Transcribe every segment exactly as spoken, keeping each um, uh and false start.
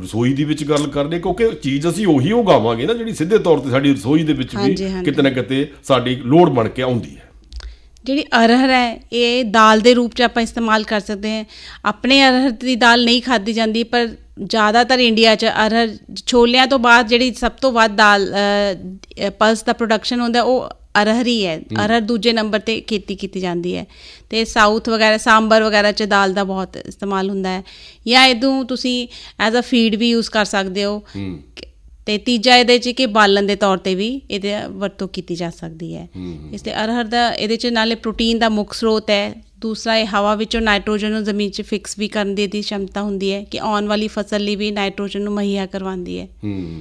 ਰਸੋਈ ਦੇ ਵਿੱਚ ਗੱਲ ਕਰਦੇ, ਕਿਉਂਕਿ ਚੀਜ਼ ਅਸੀਂ ਉਹੀ ਉਗਾਵਾਂਗੇ ਨਾ ਜਿਹੜੀ ਸਿੱਧੇ ਤੌਰ 'ਤੇ ਸਾਡੀ ਰਸੋਈ ਦੇ ਵਿੱਚ ਵੀ ਕਿਤੇ ਨਾ ਕਿਤੇ ਸਾਡੀ ਲੋੜ ਬਣ ਕੇ ਆਉਂਦੀ ਹੈ। ਜਿਹੜੀ ਅਰਹਰ ਹੈ ਇਹ ਦਾਲ ਦੇ ਰੂਪ 'ਚ ਆਪਾਂ ਇਸਤੇਮਾਲ ਕਰ ਸਕਦੇ ਹਾਂ। ਆਪਣੇ ਅਰਹਰ ਦੀ ਦਾਲ ਨਹੀਂ ਖਾਧੀ ਜਾਂਦੀ, ਪਰ ਜ਼ਿਆਦਾਤਰ ਇੰਡੀਆ 'ਚ ਅਰਹਰ ਛੋਲਿਆਂ ਤੋਂ ਬਾਅਦ ਜਿਹੜੀ ਸਭ ਤੋਂ ਵੱਧ ਦਾਲ ਪਲਸ ਦਾ ਪ੍ਰੋਡਕਸ਼ਨ ਹੁੰਦਾ ਉਹ ਅਰਹਰ ਹੀ ਹੈ। ਅਰਹਰ ਦੂਜੇ ਨੰਬਰ 'ਤੇ ਖੇਤੀ ਕੀਤੀ ਜਾਂਦੀ ਹੈ। ਅਤੇ ਸਾਊਥ ਵਗੈਰਾ ਸਾਂਬਰ ਵਗੈਰਾ 'ਚ ਦਾਲ ਦਾ ਬਹੁਤ ਇਸਤੇਮਾਲ ਹੁੰਦਾ ਹੈ, ਜਾਂ ਇਹਨੂੰ ਤੁਸੀਂ as a feed we use ਕਰ ਸਕਦੇ ਹੋ। ਅਤੇ ਤੀਜਾ ਇਹਦੇ 'ਚ ਕਿ ਬਾਲਣ ਦੇ ਤੌਰ 'ਤੇ ਵੀ ਇਹਦੀ ਵਰਤੋਂ ਕੀਤੀ ਜਾ ਸਕਦੀ ਹੈ। ਇਸ ਲਈ ਅਰਹਰ ਦਾ ਇਹਦੇ 'ਚ ਨਾਲੇ ਪ੍ਰੋਟੀਨ ਦਾ ਮੁੱਖ ਸਰੋਤ ਹੈ। ਦੂਸਰਾ ਇਹ ਹਵਾ ਵਿੱਚੋਂ ਨਾਈਟ੍ਰੋਜਨ ਨੂੰ ਜ਼ਮੀਨ 'ਚ ਫਿਕਸ ਵੀ ਕਰਨ ਦੀ ਇਹਦੀ ਸ਼ਮਤਾ ਹੁੰਦੀ ਹੈ ਕਿ ਆਉਣ ਵਾਲੀ ਫਸਲ ਲਈ ਵੀ ਨਾਈਟ੍ਰੋਜਨ ਨੂੰ ਮੁਹੱਈਆ ਕਰਵਾਉਂਦੀ ਹੈ।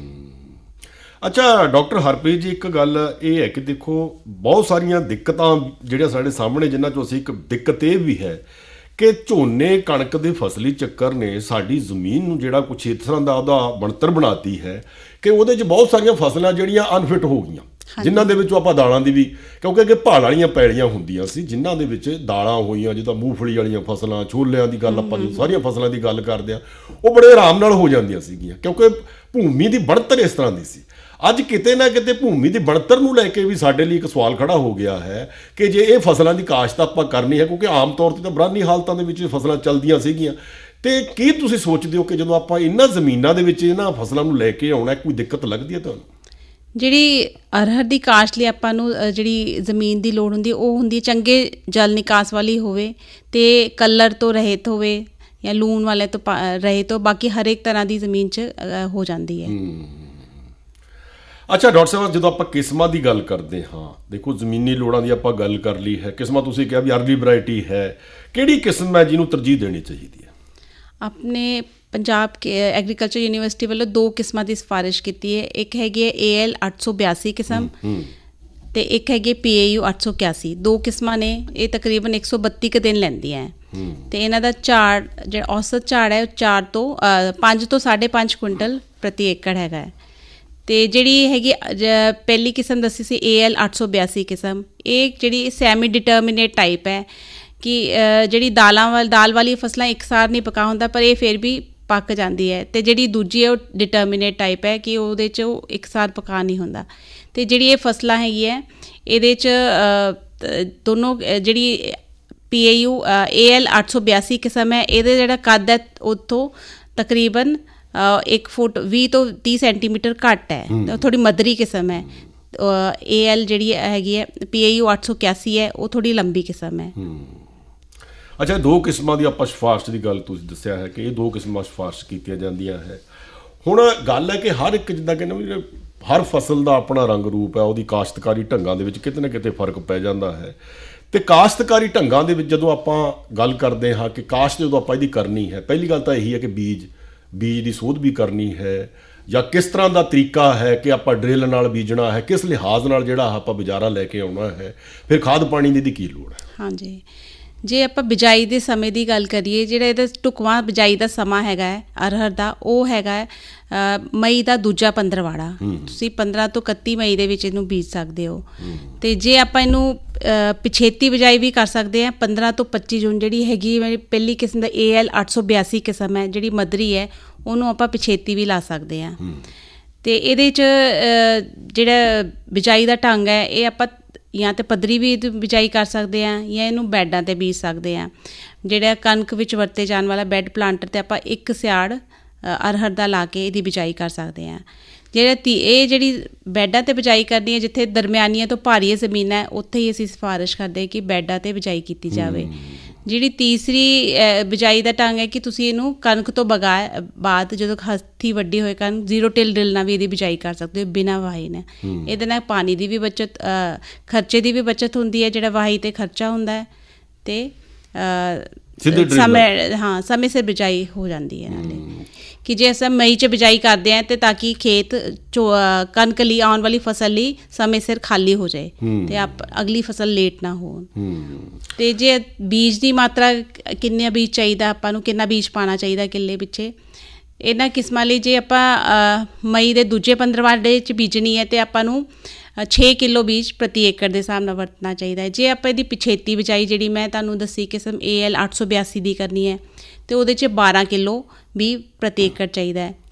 ਅੱਛਾ ਡਾਕਟਰ ਹਰਪ੍ਰੀਤ ਜੀ, ਇੱਕ ਗੱਲ ਇਹ ਹੈ ਕਿ ਦੇਖੋ ਬਹੁਤ ਸਾਰੀਆਂ ਦਿੱਕਤਾਂ ਜਿਹੜੀਆਂ ਸਾਡੇ ਸਾਹਮਣੇ, ਜਿਨ੍ਹਾਂ 'ਚੋਂ ਅਸੀਂ ਇੱਕ ਦਿੱਕਤ ਇਹ ਵੀ ਹੈ ਕਿ ਝੋਨੇ ਕਣਕ ਦੇ ਫਸਲੀ ਚੱਕਰ ਨੇ ਸਾਡੀ ਜ਼ਮੀਨ ਨੂੰ ਜਿਹੜਾ ਕੁਛ ਇਸ ਤਰ੍ਹਾਂ ਦਾ ਉਹਦਾ ਬਣਤਰ ਬਣਾਤੀ ਹੈ ਕਿ ਉਹਦੇ 'ਚ ਬਹੁਤ ਸਾਰੀਆਂ ਫਸਲਾਂ ਜਿਹੜੀਆਂ ਅਨਫਿਟ ਹੋ ਗਈਆਂ, ਜਿਨ੍ਹਾਂ ਦੇ ਵਿੱਚੋਂ ਆਪਾਂ ਦਾਲਾਂ ਦੀ ਵੀ, ਕਿਉਂਕਿ ਅੱਗੇ ਭਾਲ ਵਾਲੀਆਂ ਪੈਲੀਆਂ ਹੁੰਦੀਆਂ ਸੀ ਜਿਨ੍ਹਾਂ ਦੇ ਵਿੱਚ ਦਾਲਾਂ ਹੋਈਆਂ, ਜਿੱਦਾਂ ਮੂੰਗਫਲੀ ਵਾਲੀਆਂ ਫਸਲਾਂ, ਛੋਲਿਆਂ ਦੀ ਗੱਲ ਆਪਾਂ ਜਦੋਂ ਸਾਰੀਆਂ ਫਸਲਾਂ ਦੀ ਗੱਲ ਕਰਦੇ ਹਾਂ, ਉਹ ਬੜੇ ਆਰਾਮ ਨਾਲ ਹੋ ਜਾਂਦੀਆਂ ਸੀਗੀਆਂ ਕਿਉਂਕਿ ਭੂਮੀ ਦੀ ਬਣਤਰ ਇਸ ਤਰ੍ਹਾਂ ਦੀ ਸੀ। ਅੱਜ ਕਿਤੇ ਨਾ ਕਿਤੇ ਭੂਮੀ ਦੀ ਬਣਤਰ ਨੂੰ ਲੈ ਕੇ ਵੀ ਸਾਡੇ ਲਈ ਇੱਕ ਸਵਾਲ ਖੜਾ ਹੋ ਗਿਆ ਹੈ ਕਿ ਜੇ ਇਹ ਫਸਲਾਂ ਦੀ ਕਾਸ਼ਤ ਆਪਾਂ ਕਰਨੀ ਹੈ, ਕਿਉਂਕਿ ਆਮ ਤੌਰ 'ਤੇ ਤਾਂ ਬਰਾਨੀ ਹਾਲਤਾਂ ਦੇ ਵਿੱਚ ਫਸਲਾਂ ਚੱਲਦੀਆਂ ਸੀਗੀਆਂ, ਅਤੇ ਕੀ ਤੁਸੀਂ ਸੋਚਦੇ ਹੋ ਕਿ ਜਦੋਂ ਆਪਾਂ ਇਹਨਾਂ ਜ਼ਮੀਨਾਂ ਦੇ ਵਿੱਚ ਇਹਨਾਂ ਫਸਲਾਂ ਨੂੰ ਲੈ ਕੇ ਆਉਣਾ, ਕੋਈ ਦਿੱਕਤ ਲੱਗਦੀ ਹੈ ਤੁਹਾਨੂੰ? ਜਿਹੜੀ ਅਰਹਰ ਦੀ ਕਾਸ਼ਤ ਲਈ ਆਪਾਂ ਨੂੰ ਜਿਹੜੀ ਜ਼ਮੀਨ ਦੀ ਲੋੜ ਹੁੰਦੀ ਉਹ ਹੁੰਦੀ ਚੰਗੇ ਜਲ ਨਿਕਾਸ ਵਾਲੀ ਹੋਵੇ ਅਤੇ ਕਲਰ ਤੋਂ ਰਹਿਤ ਹੋਵੇ ਜਾਂ ਲੂਣ ਵਾਲੇ ਤੋਂ ਪਾ ਰਹਿਤ ਹੋ, ਬਾਕੀ ਹਰੇਕ ਤਰ੍ਹਾਂ ਦੀ ਜ਼ਮੀਨ 'ਚ ਹੋ ਜਾਂਦੀ ਹੈ। ਅੱਛਾ ਡਾਕਟਰ ਸਾਹਿਬ, ਜਦੋਂ ਆਪਾਂ ਕਿਸਮਾਂ ਦੀ ਗੱਲ ਕਰਦੇ ਹਾਂ, ਦੇਖੋ ਜ਼ਮੀਨੀ ਲੋੜਾਂ ਦੀ ਆਪਾਂ ਗੱਲ ਕਰ ਲਈ ਹੈ, ਕਿਸਮਾਂ ਤੁਸੀਂ ਕਿਹਾ ਵੀ ਅਰਲੀ ਵਰਾਇਟੀ ਹੈ, ਕਿਹੜੀ ਕਿਸਮ ਹੈ ਜਿਹਨੂੰ ਤਰਜੀਹ ਦੇਣੀ ਚਾਹੀਦੀ ਹੈ? ਆਪਣੇ ਪੰਜਾਬ ਐਗਰੀਕਲਚਰ ਯੂਨੀਵਰਸਿਟੀ ਵੱਲੋਂ ਦੋ ਕਿਸਮਾਂ ਦੀ ਸਿਫਾਰਿਸ਼ ਕੀਤੀ ਹੈ। ਇੱਕ ਹੈਗੀ ਹੈ ਏ ਐਲ ਅੱਠ ਸੌ ਬਿਆਸੀ ਕਿਸਮ ਅਤੇ ਇੱਕ ਹੈਗੀ ਪੀ ਏ ਯੂ ਅੱਠ ਸੌ ਇਕਿਆਸੀ। ਦੋ ਕਿਸਮਾਂ ਨੇ, ਇਹ ਤਕਰੀਬਨ ਇੱਕ ਸੌ ਬੱਤੀ ਕੁ ਦਿਨ ਲੈਂਦੀਆਂ ਅਤੇ ਇਹਨਾਂ ਦਾ ਝਾੜ ਜਿਹੜਾ ਔਸਤ ਝਾੜ ਹੈ ਉਹ ਚਾਰ ਤੋਂ ਪੰਜ ਤੋਂ ਸਾਢੇ ਪੰਜ ਕੁਇੰਟਲ ਪ੍ਰਤੀ ਏਕੜ ਹੈਗਾ ਹੈ। ਅਤੇ ਜਿਹੜੀ ਹੈਗੀ ਪਹਿਲੀ ਕਿਸਮ ਦੱਸੀ ਸੀ ਏ ਐਲ ਅੱਠ ਸੌ ਬਿਆਸੀ ਕਿਸਮ, ਇਹ ਜਿਹੜੀ ਸੈਮੀ ਡਿਟਰਮੀਨੇਟ ਟਾਈਪ ਹੈ ਕਿ ਜਿਹੜੀ ਦਾਲਾਂ ਵਾਲ ਦਾਲ ਵਾਲੀ ਫਸਲਾਂ ਇਕਸਾਰ ਨਹੀਂ ਪਕਾ ਹੁੰਦਾ, ਪਰ ਇਹ ਫਿਰ ਵੀ ਪੱਕ ਜਾਂਦੀ ਹੈ। ਅਤੇ ਜਿਹੜੀ ਦੂਜੀ ਹੈ ਉਹ ਡਿਟਰਮੀਨੇਟ ਟਾਈਪ ਹੈ ਕਿ ਉਹਦੇ 'ਚ ਉਹ ਇਕਸਾਰ ਪਕਾ ਨਹੀਂ ਹੁੰਦਾ। ਅਤੇ ਜਿਹੜੀ ਇਹ ਫਸਲਾਂ ਹੈਗੀ ਹੈ ਇਹਦੇ 'ਚ ਦੋਨੋਂ ਜਿਹੜੀ ਪੀ ਏ ਯੂ ਏ ਐਲ ਅੱਠ ਸੌ ਬਿਆਸੀ ਕਿਸਮ ਹੈ, ਇਹਦਾ ਜਿਹੜਾ ਕੱਦ ਹੈ ਉੱਥੋਂ ਤਕਰੀਬਨ ਇੱਕ ਫੁੱਟ ਵੀਹ ਤੋਂ ਤੀਹ ਸੈਂਟੀਮੀਟਰ ਘੱਟ ਹੈ, ਥੋੜ੍ਹੀ ਮੱਧਰੀ ਕਿਸਮ ਹੈ। ਏ ਐਲ ਜਿਹੜੀ ਹੈਗੀ ਹੈ ਪੀ ਏ ਯੂ ਅੱਠ ਸੌ ਇਕਿਆਸੀ ਹੈ, ਉਹ ਥੋੜ੍ਹੀ ਲੰਬੀ ਕਿਸਮ ਹੈ। ਅੱਛਾ, ਦੋ ਕਿਸਮਾਂ ਦੀ ਆਪਾਂ ਸਿਫਾਰਿਸ਼ ਦੀ ਗੱਲ ਤੁਸੀਂ ਦੱਸਿਆ ਹੈ ਕਿ ਇਹ ਦੋ ਕਿਸਮਾਂ ਸਿਫਾਰਿਸ਼ ਕੀਤੀਆਂ ਜਾਂਦੀਆਂ ਹੈ। ਹੁਣ ਗੱਲ ਹੈ ਕਿ ਹਰ ਇੱਕ ਜਿੱਦਾਂ ਕਹਿੰਦੇ ਹਰ ਫਸਲ ਦਾ ਆਪਣਾ ਰੰਗ ਰੂਪ ਹੈ, ਉਹਦੀ ਕਾਸ਼ਤਕਾਰੀ ਢੰਗਾਂ ਦੇ ਵਿੱਚ ਕਿਤੇ ਨਾ ਕਿਤੇ ਫਰਕ ਪੈ ਜਾਂਦਾ ਹੈ। ਅਤੇ ਕਾਸ਼ਤਕਾਰੀ ਢੰਗਾਂ ਦੇ ਵਿੱਚ ਜਦੋਂ ਆਪਾਂ ਗੱਲ ਕਰਦੇ ਹਾਂ ਕਿ ਕਾਸ਼ਤ ਜਦੋਂ ਆਪਾਂ ਇਹਦੀ ਕਰਨੀ ਹੈ, ਪਹਿਲੀ ਗੱਲ ਤਾਂ ਇਹੀ ਹੈ ਕਿ ਬੀਜ ਬੀਜ ਦੀ ਸੋਧ ਵੀ ਕਰਨੀ ਹੈ, ਜਾਂ ਕਿਸ ਤਰ੍ਹਾਂ ਦਾ ਤਰੀਕਾ ਹੈ ਕਿ ਆਪਾਂ ਡਰਿੱਲ ਨਾਲ ਬੀਜਣਾ ਹੈ, ਕਿਸ ਲਿਹਾਜ਼ ਨਾਲ ਜਿਹੜਾ ਆਪਾਂ ਬਾਜ਼ਾਰਾਂ ਲੈ ਕੇ ਆਉਣਾ ਹੈ, ਫਿਰ ਖਾਦ ਪਾਣੀ ਦੀ ਕੀ ਲੋੜ ਹੈ? ਹਾਂਜੀ, ਜੇ ਆਪਾਂ ਬਿਜਾਈ ਦੇ ਸਮੇਂ ਦੀ ਗੱਲ ਕਰੀਏ, ਜਿਹੜਾ ਇਹਦਾ ਢੁਕਵਾਂ ਬਿਜਾਈ ਦਾ ਸਮਾਂ ਹੈਗਾ ਹੈ ਅਰਹਰ ਦਾ, ਉਹ ਹੈਗਾ ਹੈ ਮਈ ਦਾ ਦੂਜਾ ਪੰਦਰਵਾੜਾ। ਤੁਸੀਂ ਪੰਦਰਾਂ ਤੋਂ ਇਕੱਤੀ ਮਈ ਦੇ ਵਿੱਚ ਇਹਨੂੰ ਬੀਜ ਸਕਦੇ ਹੋ। ਅਤੇ ਜੇ ਆਪਾਂ ਇਹਨੂੰ ਪਿਛੇਤੀ ਬਿਜਾਈ ਵੀ ਕਰ ਸਕਦੇ ਹਾਂ, ਪੰਦਰਾਂ ਤੋਂ ਪੱਚੀ ਜੂਨ ਜਿਹੜੀ ਹੈਗੀ ਮੇਰੀ ਪਹਿਲੀ ਕਿਸਮ ਦਾ ਏ ਐਲ ਅੱਠ ਸੌ ਬਿਆਸੀ ਕਿਸਮ ਹੈ ਜਿਹੜੀ ਮੱਧਰੀ ਹੈ, ਉਹਨੂੰ ਆਪਾਂ ਪਿਛੇਤੀ ਵੀ ਲਾ ਸਕਦੇ ਹਾਂ। ਅਤੇ ਇਹਦੇ 'ਚ ਜਿਹੜਾ ਬਿਜਾਈ ਦਾ ਢੰਗ ਹੈ ਇਹ ਆਪਾਂ ਜਾਂ ਤਾਂ ਪੱਧਰੀ ਵੀ ਬਿਜਾਈ ਕਰ ਸਕਦੇ ਹਾਂ ਜਾਂ ਇਹਨੂੰ ਬੈਡਾਂ 'ਤੇ ਬੀਜ ਸਕਦੇ ਹਾਂ। ਜਿਹੜਾ ਕਣਕ ਵਿੱਚ ਵਰਤੇ ਜਾਣ ਵਾਲਾ ਬੈੱਡ ਪਲਾਂਟਰ 'ਤੇ ਆਪਾਂ ਇੱਕ ਸਿਆੜ ਅਰਹਰ ਦਾ ਲਾ ਕੇ ਇਹਦੀ ਬਿਜਾਈ ਕਰ ਸਕਦੇ ਹਾਂ। ਜਿਹੜਾ ਤੀ ਇਹ ਜਿਹੜੀ ਬੈਡਾਂ 'ਤੇ ਬਿਜਾਈ ਕਰਨੀ ਹੈ, ਜਿੱਥੇ ਦਰਮਿਆਨੀਆਂ ਤੋਂ ਭਾਰੀ ਜ਼ਮੀਨ ਹੈ, ਉੱਥੇ ਹੀ ਅਸੀਂ ਸਿਫਾਰਿਸ਼ ਕਰਦੇ ਹਾਂ ਕਿ ਬੈਡਾਂ 'ਤੇ ਬਿਜਾਈ ਕੀਤੀ ਜਾਵੇ। ਜਿਹੜੀ ਤੀਸਰੀ ਬਿਜਾਈ ਦਾ ਢੰਗ ਹੈ ਕਿ ਤੁਸੀਂ ਇਹਨੂੰ ਕਣਕ ਤੋਂ ਬਗਾ ਬਾਅਦ ਜਦੋਂ ਹੱਥੀਂ ਵੱਡੀ ਹੋਏ ਕਣਕ ਜ਼ੀਰੋ ਟਿਲ ਡਰਿੱਲ ਨਾਲ ਵੀ ਇਹਦੀ ਬਿਜਾਈ ਕਰ ਸਕਦੇ ਹੋ ਬਿਨਾਂ ਵਾਹੀ ਨੇ। ਇਹਦੇ ਨਾਲ ਪਾਣੀ ਦੀ ਵੀ ਬੱਚਤ, ਖਰਚੇ ਦੀ ਵੀ ਬੱਚਤ ਹੁੰਦੀ ਹੈ, ਜਿਹੜਾ ਵਾਹੀ 'ਤੇ ਖਰਚਾ ਹੁੰਦਾ ਹੈ, ਅਤੇ ਸਮੇਂ ਹਾਂ ਸਮੇਂ ਸਿਰ ਬਿਜਾਈ ਹੋ ਜਾਂਦੀ ਹੈ। ਨਾਲੇ ਕਿ ਜੇ ਅਸੀਂ ਮਈ 'ਚ ਬਿਜਾਈ ਕਰਦੇ ਹਾਂ ਅਤੇ ਤਾਂ ਕਿ ਖੇਤ ਚੋ ਕਣਕ ਲਈ ਆਉਣ ਵਾਲੀ ਫਸਲ ਲਈ ਸਮੇਂ ਸਿਰ ਖਾਲੀ ਹੋ ਜਾਏ ਅਤੇ ਆਪ ਅਗਲੀ ਫਸਲ ਲੇਟ ਨਾ ਹੋਣ। ਅਤੇ ਜੇ ਬੀਜ ਦੀ ਮਾਤਰਾ ਕਿੰਨਾ ਬੀਜ ਚਾਹੀਦਾ ਆਪਾਂ ਨੂੰ, ਕਿੰਨਾ ਬੀਜ ਪਾਉਣਾ ਚਾਹੀਦਾ ਕਿੱਲੇ ਪਿੱਛੇ, ਇਹਨਾਂ ਕਿਸਮਾਂ ਲਈ ਜੇ ਆਪਾਂ ਮਈ ਦੇ ਦੂਜੇ ਪੰਦਰਵਾੜੇ 'ਚ ਬੀਜਣੀ ਹੈ ਅਤੇ ਆਪਾਂ ਨੂੰ ਛੇ ਕਿੱਲੋ ਬੀਜ ਪ੍ਰਤੀ ਏਕੜ ਦੇ ਹਿਸਾਬ ਨਾਲ ਵਰਤਣਾ ਚਾਹੀਦਾ ਹੈ। ਜੇ ਆਪਾਂ ਇਹਦੀ ਪਿਛੇਤੀ ਬਿਜਾਈ ਜਿਹੜੀ ਮੈਂ ਤੁਹਾਨੂੰ ਦੱਸੀ ਕਿਸਮ ਏ ਐਲ ਅੱਠ ਸੌ ਬਿਆਸੀ ਦੀ ਕਰਨੀ ਹੈ, ਅਤੇ ਉਹਦੇ 'ਚ ਬਾਰਾਂ ਕਿੱਲੋ ਵੀ ਪ੍ਰਤੀ ਏਕੜ ਚਾਹੀਦਾ ਹੈ।